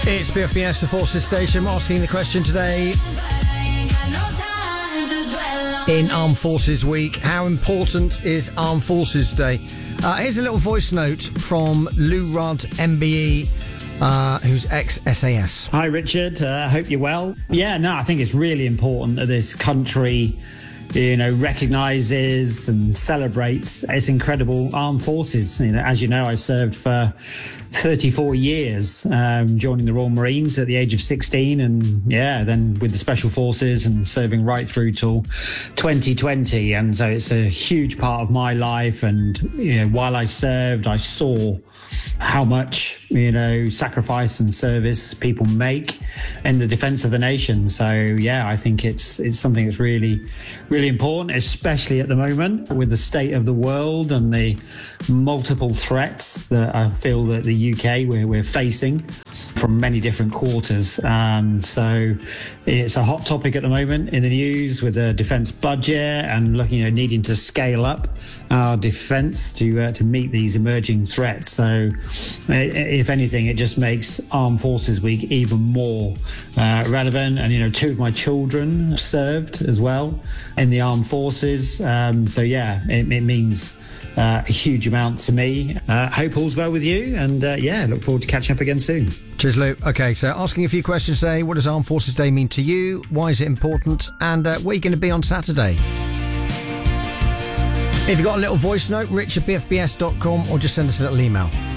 It's BFBS, the Forces Station. I'm asking the question today in Armed Forces Week. How important is Armed Forces Day? Here's a little voice note from Lou Rudd, MBE, who's ex-SAS. Hi, Richard. I hope you're well. Yeah, no, I think it's really important that this country, recognises and celebrates its incredible armed forces. As you know, I served for 34 years, joining the Royal Marines at the age of 16, and then with the Special Forces and serving right through till 2020. And so it's a huge part of my life. And while I served, I saw how much sacrifice and service people make in the defence of the nation. So I think it's something that's really, really important, especially at the moment with the state of the world and the multiple threats that I feel that the UK we're facing from many different quarters. And so it's a hot topic at the moment in the news with the defence budget and looking at needing to scale up our defence to meet these emerging threats. So if anything, it just makes Armed Forces Week even more relevant. And two of my children served as well in the Armed Forces. It means a huge amount to me. Hope all's well with you, and look forward to catching up again soon. Cheers, Lou. Okay, so asking a few questions today. What does Armed Forces Day mean to you? Why is it important? And where are you going to be on Saturday? If you've got a little voice note, rich@bfbs.com, or just send us a little email.